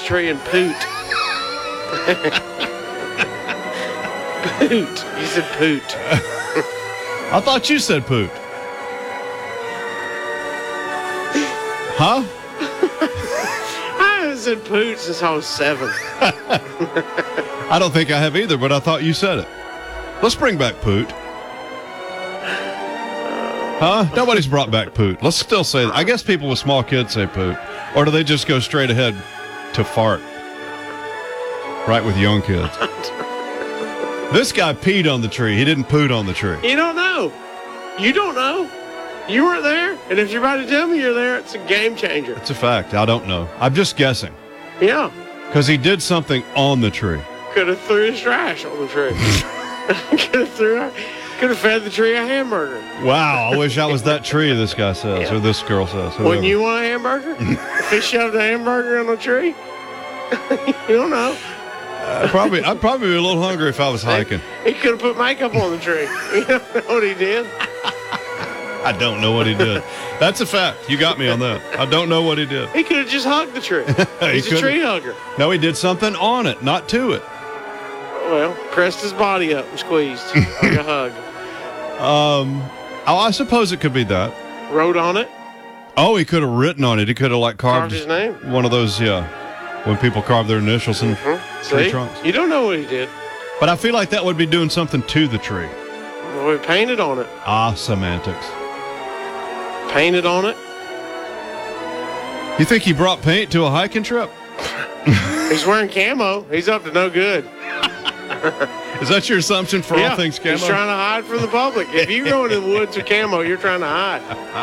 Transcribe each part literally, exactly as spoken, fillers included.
tree and poot. Poot. You said poot. I thought you said poot. Huh? I haven't said poot since I was seven. I don't think I have either, but I thought you said it. Let's bring back poot. Huh? Nobody's brought back poot. Let's still say that. I guess people with small kids say poot. Or do they just go straight ahead to fart? Right with young kids. This guy peed on the tree. He didn't poot on the tree. You don't know. You don't know. You weren't there. And if you're about to tell me you're there, it's a game changer. It's a fact. I don't know. I'm just guessing. Yeah. Because he did something on the tree. Could have threw his trash on the tree. Could have threw Could have fed the tree a hamburger. Wow, I wish I was that tree, this guy says, yeah. or this girl says. Whoever. Wouldn't you want a hamburger? If he shoved a hamburger on the tree? You don't know. Uh, probably, I'd probably be a little hungry if I was hiking. He, he could have put makeup on the tree. You don't know what he did? I don't know what he did. That's a fact. You got me on that. I don't know what he did. He could have just hugged the tree. He's he a tree hugger. No, he did something on it, not to it. Well, pressed his body up and squeezed like a hug. Um, oh, I suppose it could be that. Wrote on it. Oh, he could have written on it. He could have like carved, carved his name. One of those, yeah, when people carve their initials in mm-hmm. tree See? trunks. You don't know what he did. But I feel like that would be doing something to the tree. Well, he painted on it. Ah, semantics. Painted on it. You think he brought paint to a hiking trip? He's wearing camo. He's up to no good. Is that your assumption for yeah, all things camo? He's trying to hide from the public. If you go into the woods with camo, you're trying to hide.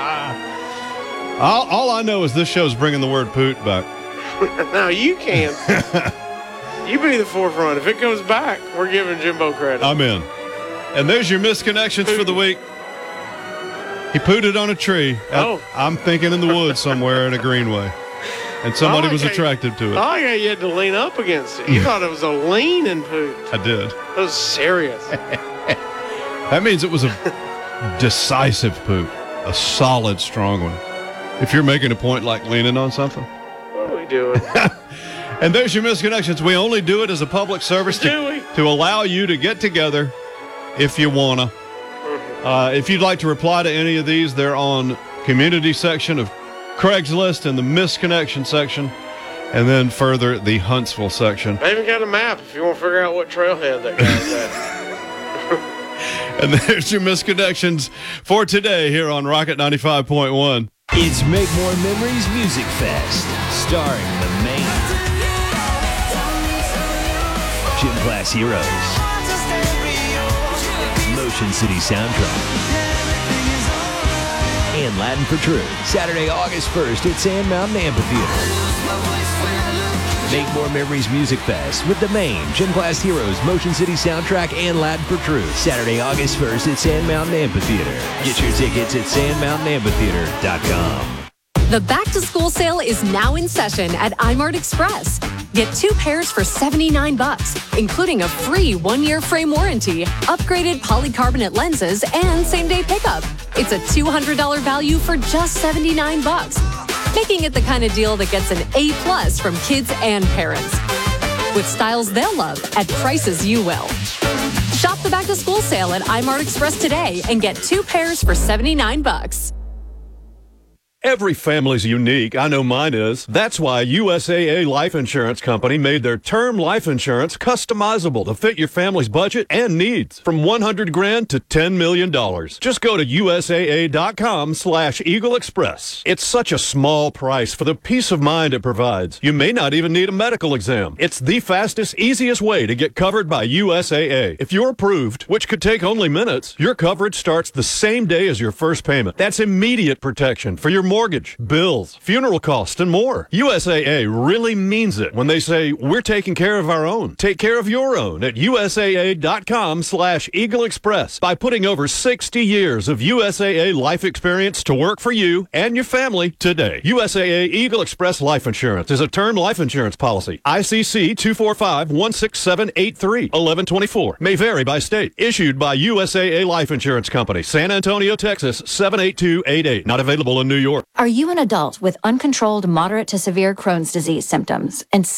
all, all I know is this show's bringing the word poot back. No, you can. You be the forefront. If it comes back, we're giving Jimbo credit. I'm in. And there's your misconnections Pootin'. for the week. He pooted on a tree. Oh. I'm thinking in the woods somewhere in a greenway. And somebody like was attracted to it. Oh, yeah, you had to lean up against it. You thought it was a lean and poot. I did. It was serious. That means it was a decisive poot. A solid, strong one. If you're making a point like leaning on something. What are we doing? And there's your misconnections. We only do it as a public service to, to allow you to get together if you want to. Mm-hmm. Uh, if you'd like to reply to any of these, they're on community section of Craigslist and the misconnection section, and then further the Huntsville section. I even got a map if you want to figure out what trailhead that guy's at. And there's your misconnections for today here on Rocket ninety-five point one. It's Make More Memories Music Fest, starring the main Gym Class Heroes, Motion City Soundtrack, and Latin for True, Saturday, August first at Sand Mountain Amphitheater. Make More Memories Music Fest with the main Gym Class Heroes, Motion City Soundtrack, and Latin for True, Saturday, August first at Sand Mountain Amphitheater. Get your tickets at sand mountain amphitheater dot com. The back-to-school sale is now in session at iMart Express. Get two pairs for seventy-nine bucks, including a free one-year frame warranty, upgraded polycarbonate lenses, and same-day pickup. It's a two hundred dollars value for just seventy-nine bucks, making it the kind of deal that gets an A plus from kids and parents. With styles they'll love at prices you will. Shop the back-to-school sale at iMart Express today and get two pairs for seventy-nine bucks. Every family's unique. I know mine is. That's why U S A A Life Insurance Company made their term life insurance customizable to fit your family's budget and needs. From one hundred grand to ten million dollars. Just go to U S A A dot com slash Eagle Express. It's such a small price for the peace of mind it provides. You may not even need a medical exam. It's the fastest, easiest way to get covered by U S A A. If you're approved, which could take only minutes, your coverage starts the same day as your first payment. That's immediate protection for your mortgage, bills, funeral costs, and more. U S A A really means it when they say, we're taking care of our own. Take care of your own at U S A A dot com slash Eagle Express by putting over sixty years of U S A A life experience to work for you and your family today. U S A A Eagle Express Life Insurance is a term life insurance policy. I C C two four five, one six seven eight three, eleven twenty-four. May vary by state. Issued by U S A A Life Insurance Company, San Antonio, Texas, seven eight two eight eight. Not available in New York. Are you an adult with uncontrolled moderate to severe Crohn's disease symptoms and